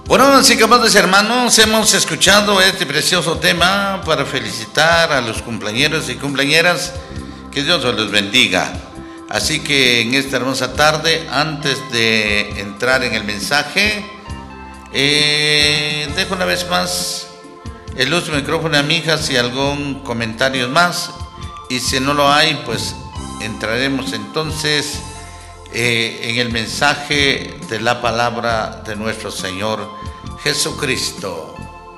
Bueno, así que amados hermanos, hemos escuchado este precioso tema para felicitar a los cumpleañeros y cumpleañeras. Que Dios los bendiga. Así que en esta hermosa tarde, antes de entrar en el mensaje, dejo una vez más el uso del micrófono a mi hija si algún comentario más, y si no lo hay, pues entraremos entonces en el mensaje de la palabra de nuestro Señor Jesucristo.